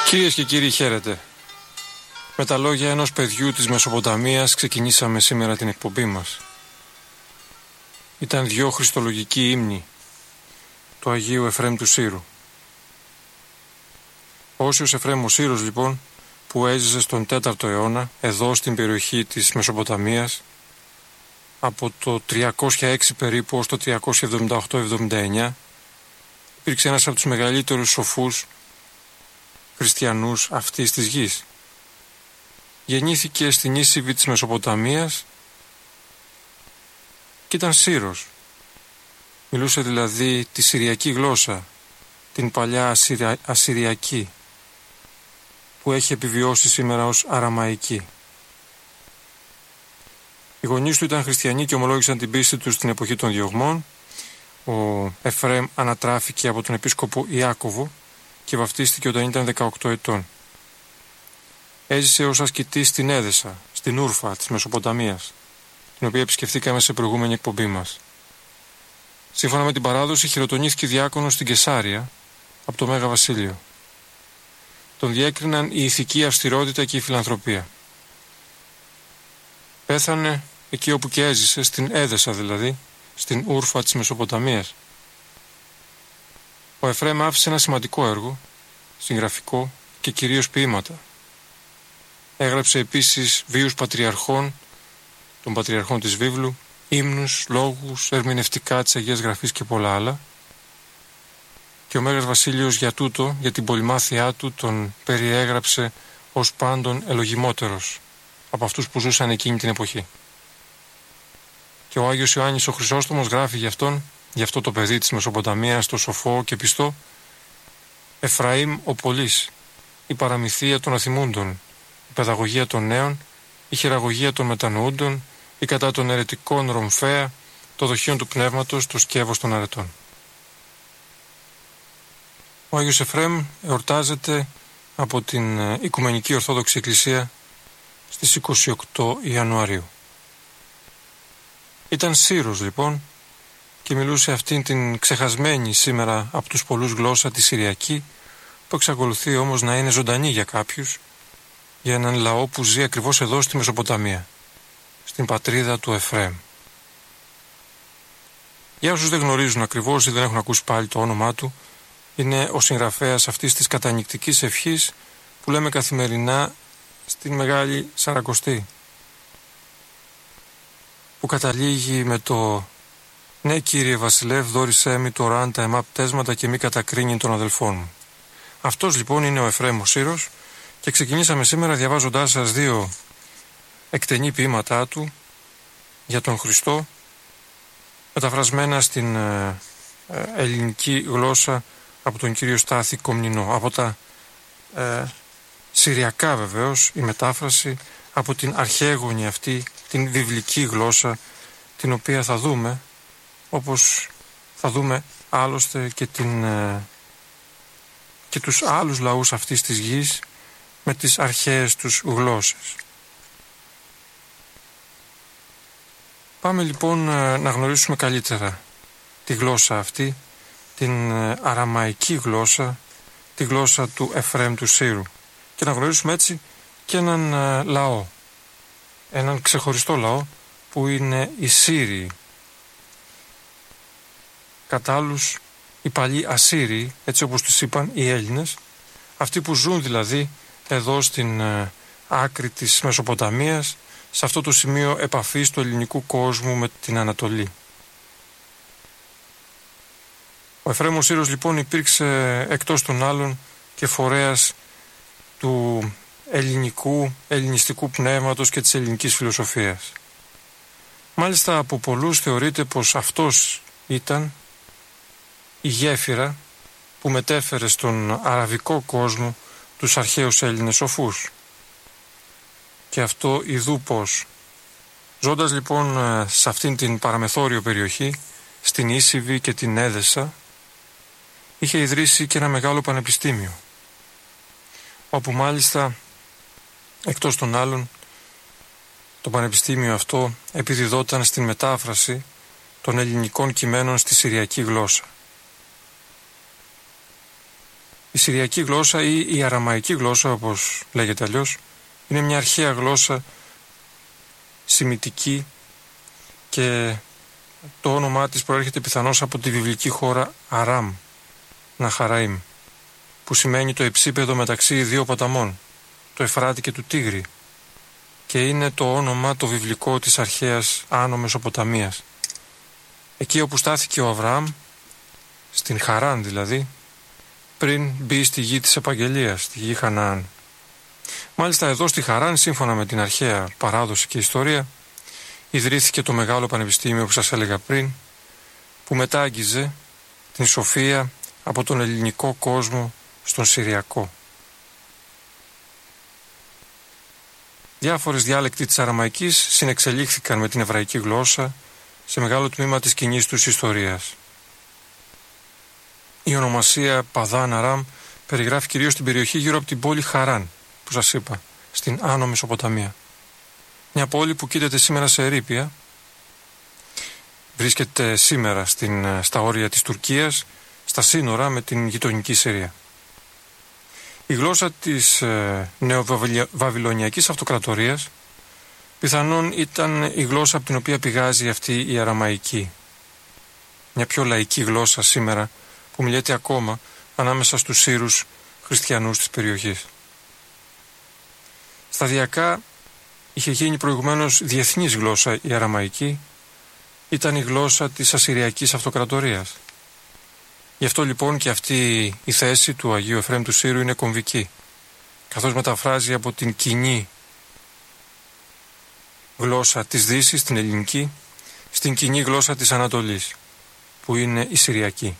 Κυρίες και κύριοι, χαίρετε. Με τα λόγια ενός παιδιού της Μεσοποταμίας ξεκινήσαμε σήμερα την εκπομπή μας. Ήταν 2 χριστολογικοί ύμνοι του Αγίου Εφραίμ του Σύρου. Ο Όσιος Εφραίμ ο Σύρος, λοιπόν, που έζησε στον 4ο αιώνα εδώ στην περιοχή της Μεσοποταμίας από το 306 περίπου ως το 378-79, υπήρξε ένας από τους μεγαλύτερους σοφούς χριστιανούς αυτής της γης. Γεννήθηκε στην Ίσιβη της Μεσοποταμίας και ήταν Σύρος. Μιλούσε δηλαδή τη συριακή γλώσσα, την παλιά ασυριακή, που έχει επιβιώσει σήμερα ως αραμαϊκή. Οι γονείς του ήταν χριστιανοί και ομολόγησαν την πίστη τους στην εποχή των διωγμών. Ο Εφραίμ ανατράφηκε από τον επίσκοπο Ιάκωβο και βαφτίστηκε όταν ήταν 18 ετών. Έζησε ως ασκητής στην Έδεσα, στην Ούρφα της Μεσοποταμίας, την οποία επισκεφθήκαμε σε προηγούμενη εκπομπή μας. Σύμφωνα με την παράδοση, χειροτονήθηκε διάκονος στην Κεσάρια από το Μέγα Βασίλειο. Τον διέκριναν η ηθική αυστηρότητα και η φιλανθρωπία. Πέθανε εκεί όπου και έζησε, στην Έδεσα δηλαδή, στην Ούρφα της Μεσοποταμίας. Ο Εφραίμ άφησε ένα σημαντικό έργο, συγγραφικό και κυρίως ποίηματα. Έγραψε επίσης βίους πατριαρχών, των πατριαρχών της βίβλου, ύμνους, λόγους, ερμηνευτικά της Αγίας Γραφής και πολλά άλλα. Και ο Μέγας Βασίλειος για τούτο, για την πολυμάθειά του, τον περιέγραψε ως πάντων ελογιμότερος από αυτούς που ζούσαν εκείνη την εποχή. Και ο Άγιος Ιωάννης ο Χρυσόστομος γράφει για αυτόν, για αυτό το παιδί της Μεσοποταμίας, το σοφό και πιστό: Εφραήμ ο Πολύς, η παραμυθία των αθυμούντων, η παιδαγωγία των νέων, η χειραγωγία των μετανοούντων, η κατά των αιρετικών ρομφαία, το δοχείο του πνεύματος, το σκεύος των αρετών. Ο Άγιος Εφραίμ εορτάζεται από την Οικουμενική Ορθόδοξη Εκκλησία στις 28 Ιανουαρίου. Ήταν Σύρος λοιπόν και μιλούσε αυτήν την ξεχασμένη σήμερα από τους πολλούς γλώσσα τη Συριακή, που εξακολουθεί όμως να είναι ζωντανή για κάποιους, για έναν λαό που ζει ακριβώς εδώ στη Μεσοποταμία, στην πατρίδα του Εφραίμ. Για όσους δεν γνωρίζουν ακριβώς ή δεν έχουν ακούσει πάλι το όνομά του, είναι ο συγγραφέας αυτής της κατανυκτικής ευχής που λέμε καθημερινά στην Μεγάλη Σαρακοστή, που καταλήγει με το «Ναι, Κύριε Βασιλεύ, δώρισέ μη τώρα τα εμά πτέσματα και μη κατακρίνει των αδελφών μου». Αυτός λοιπόν είναι ο Εφραίμ ο Σύρος και ξεκινήσαμε σήμερα διαβάζοντάς σας 2 εκτενή ποίηματά του για τον Χριστό, μεταφρασμένα στην ελληνική γλώσσα από τον κύριο Στάθη Κομνηνό. Από τα συριακά βεβαίως η μετάφραση, από την αρχαίγονη αυτή, την βιβλική γλώσσα, την οποία θα δούμε, όπως θα δούμε άλλωστε και τους άλλους λαούς αυτής της γης με τις αρχαίες τους γλώσσες. Πάμε λοιπόν να γνωρίσουμε καλύτερα τη γλώσσα αυτή, την αραμαϊκή γλώσσα, τη γλώσσα του Εφραίμ του Σύρου, και να γνωρίσουμε έτσι και έναν λαό, έναν ξεχωριστό λαό που είναι οι Σύριοι. Κατά άλλους οι παλιοί Ασσύριοι, έτσι όπως τους είπαν οι Έλληνες, αυτοί που ζουν δηλαδή εδώ στην άκρη της Μεσοποταμίας, σε αυτό το σημείο επαφής του ελληνικού κόσμου με την Ανατολή. Ο Εφραίμ ο Σύρος λοιπόν υπήρξε εκτός των άλλων και φορέας του ελληνιστικού πνεύματος και της ελληνικής φιλοσοφίας. Μάλιστα από πολλούς θεωρείται πως αυτός ήταν η γέφυρα που μετέφερε στον αραβικό κόσμο τους αρχαίους Έλληνες σοφούς. Και αυτό ιδού πως. Ζώντας λοιπόν σε αυτήν την παραμεθόριο περιοχή, στην Ίσιβη και την Έδεσα, είχε ιδρύσει και ένα μεγάλο πανεπιστήμιο, όπου μάλιστα εκτός των άλλων το πανεπιστήμιο αυτό επιδιδόταν στην μετάφραση των ελληνικών κειμένων στη συριακή γλώσσα. Η συριακή γλώσσα ή η αραμαϊκή γλώσσα, όπως λέγεται αλλιώς, είναι μια αρχαία γλώσσα σημιτική και το όνομά της προέρχεται πιθανώς από τη βιβλική χώρα Αράμ, Ναχαραήμ, που σημαίνει το υψίπεδο μεταξύ δύο ποταμών, το Εφράτη και του Τίγρη, και είναι το όνομα το βιβλικό της αρχαίας Άνω Μεσοποταμίας. Εκεί όπου στάθηκε ο Αβραάμ, στην Χαράν δηλαδή, πριν μπει στη γη της Επαγγελίας, στη γη Χαναάν. Μάλιστα εδώ στη Χαράν, σύμφωνα με την αρχαία παράδοση και ιστορία, ιδρύθηκε το μεγάλο πανεπιστήμιο που σας έλεγα πριν, που μετά άγγιζε την σοφία από τον ελληνικό κόσμο στον Συριακό. Διάφορες διάλεκτοι της Αραμαϊκής συνεξελίχθηκαν με την εβραϊκή γλώσσα σε μεγάλο τμήμα της κοινής τους ιστορίας. Η ονομασία Παδάν Αράμ περιγράφει κυρίως την περιοχή γύρω από την πόλη Χαράν, που σας είπα, στην Άνω Μεσοποταμία. Μια πόλη που κοίταται σήμερα σε ερείπια, βρίσκεται σήμερα στα όρια της Τουρκίας, στα σύνορα με την γειτονική Συρία. Η γλώσσα της νεοβαβυλωνιακής αυτοκρατορίας πιθανόν ήταν η γλώσσα από την οποία πηγάζει αυτή η αραμαϊκή. Μια πιο λαϊκή γλώσσα σήμερα που μιλιέται ακόμα ανάμεσα στους Σύρους χριστιανούς της περιοχής. Σταδιακά είχε γίνει προηγουμένως διεθνής γλώσσα η αραμαϊκή, ήταν η γλώσσα της Ασσυριακής Αυτοκρατορίας. Γι' αυτό λοιπόν και αυτή η θέση του Αγίου Εφραίμ του Σύρου είναι κομβική, καθώς μεταφράζει από την κοινή γλώσσα της Δύσης, την ελληνική, στην κοινή γλώσσα της Ανατολής, που είναι η Συριακή.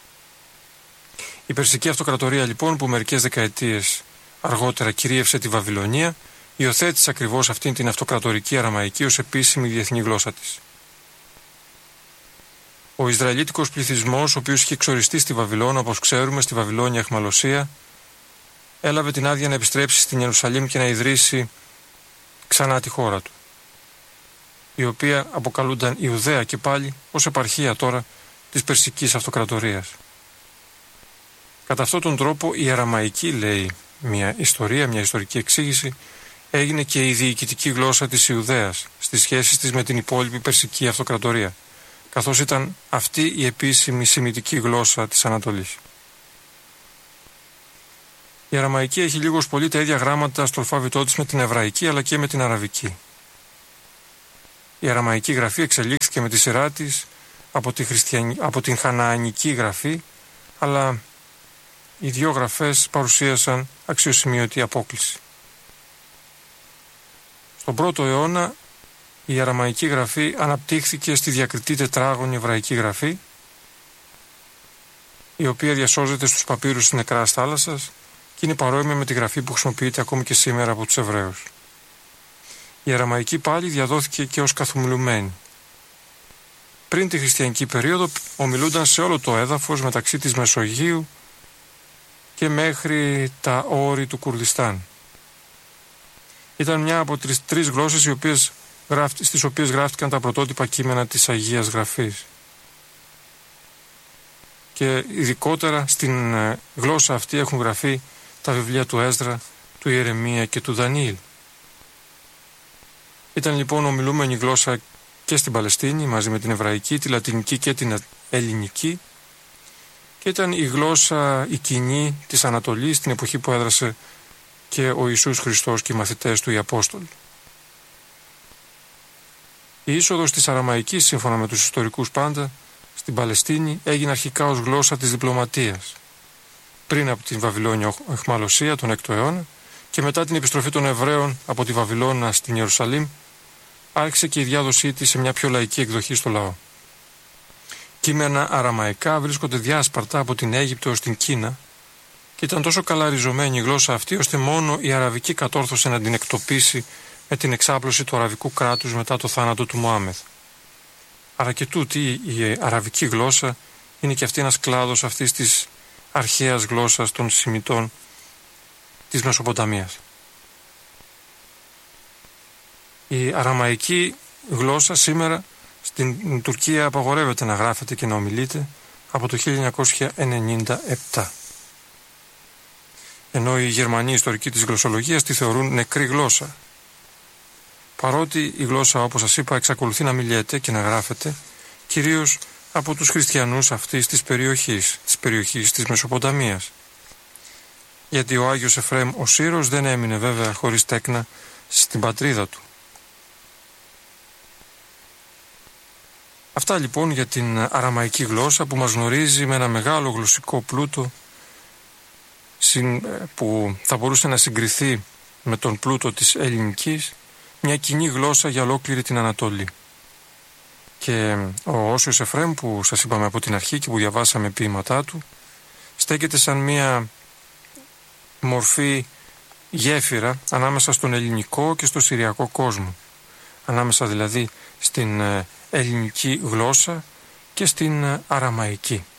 Η Περσική Αυτοκρατορία λοιπόν, που μερικές δεκαετίες αργότερα κυρίευσε τη Βαβυλωνία, υιοθέτησε ακριβώς αυτήν την αυτοκρατορική αραμαϊκή ως επίσημη διεθνή γλώσσα της. Ο Ισραηλίτικος πληθυσμός, ο οποίος είχε εξοριστεί στη Βαβυλώνα, όπως ξέρουμε, στη Βαβυλώνια αιχμαλωσία, έλαβε την άδεια να επιστρέψει στην Ιερουσαλήμ και να ιδρύσει ξανά τη χώρα του, η οποία αποκαλούνταν Ιουδαία και πάλι ως επαρχία τώρα της Περσικής Αυτοκρατορίας. Κατά αυτόν τον τρόπο η αραμαϊκή, λέει μια ιστορική εξήγηση, έγινε και η διοικητική γλώσσα της Ιουδαίας στις σχέσεις της με την υπόλοιπη Περσική Αυτοκρατορία, καθώς ήταν αυτή η επίσημη σημιτική γλώσσα της Ανατολής. Η αραμαϊκή έχει λίγος πολύ τα ίδια γράμματα στο αλφάβητό της με την εβραϊκή αλλά και με την αραβική. Η αραμαϊκή γραφή εξελίχθηκε με τη σειρά της από την χαναανική γραφή, αλλά οι δύο γραφές παρουσίασαν αξιοσημείωτη απόκληση. Στον 1ο αιώνα η αραμαϊκή γραφή αναπτύχθηκε στη διακριτή τετράγωνη εβραϊκή γραφή, η οποία διασώζεται στους παπύρους της Νεκράς Θάλασσας και είναι παρόμοια με τη γραφή που χρησιμοποιείται ακόμη και σήμερα από τους Εβραίους. Η αραμαϊκή πάλι διαδόθηκε και ως καθομιλουμένη. Πριν τη χριστιανική περίοδο ομιλούνταν σε όλο το έδαφος μεταξύ της Μεσογείου και μέχρι τα όρη του Κουρδιστάν. Ήταν μια από τις τρεις γλώσσες στις οποίες γράφτηκαν τα πρωτότυπα κείμενα της Αγίας Γραφής. Και ειδικότερα στην γλώσσα αυτή έχουν γραφεί τα βιβλία του Έσδρα, του Ιερεμία και του Δανιήλ. Ήταν λοιπόν ομιλούμενη γλώσσα και στην Παλαιστίνη μαζί με την Εβραϊκή, τη Λατινική και την Ελληνική, και ήταν η γλώσσα η κοινή της Ανατολής την εποχή που έδρασε και ο Ιησούς Χριστός και οι μαθητές του οι Απόστολοι. Η είσοδος της Αραμαϊκής, σύμφωνα με τους ιστορικούς πάντα, στην Παλαιστίνη έγινε αρχικά ως γλώσσα της διπλωματίας, πριν από την Βαβυλώνια αιχμαλωσία τον 6ο αιώνα, και μετά την επιστροφή των Εβραίων από τη Βαβυλώνα στην Ιερουσαλήμ άρχισε και η διάδοσή της σε μια πιο λαϊκή εκδοχή στο λαό. Κείμενα αραμαϊκά βρίσκονται διάσπαρτα από την Αίγυπτο ως την Κίνα και ήταν τόσο καλά ριζωμένη η γλώσσα αυτή ώστε μόνο η αραβική κατόρθωσε να την εκτοπίσει με την εξάπλωση του αραβικού κράτους μετά το θάνατο του Μωάμεθ. Άρα και τούτη η αραβική γλώσσα είναι και αυτή ένας κλάδος αυτής της αρχαίας γλώσσας των Σημιτών της Μεσοποταμίας. Η αραμαϊκή γλώσσα σήμερα στην Τουρκία απαγορεύεται να γράφεται και να ομιλείται από το 1997. ενώ οι Γερμανοί ιστορικοί της γλωσσολογίας τη θεωρούν νεκρή γλώσσα. Παρότι η γλώσσα, όπως σας είπα, εξακολουθεί να μιλιέται και να γράφεται, κυρίως από τους χριστιανούς αυτής της περιοχής της Μεσοποταμίας. Γιατί ο Άγιος Εφραίμ ο Σύρος δεν έμεινε βέβαια χωρίς τέκνα στην πατρίδα του. Αυτά λοιπόν για την αραμαϊκή γλώσσα που μας γνωρίζει με ένα μεγάλο γλωσσικό πλούτο που θα μπορούσε να συγκριθεί με τον πλούτο της ελληνικής, μια κοινή γλώσσα για ολόκληρη την Ανατολή. Και ο Όσιος Εφραίμ που σας είπαμε από την αρχή και που διαβάσαμε ποίηματά του, στέκεται σαν μια μορφή γέφυρα ανάμεσα στον ελληνικό και στο συριακό κόσμο. Ανάμεσα δηλαδή στην ελληνική γλώσσα και στην αραμαϊκή.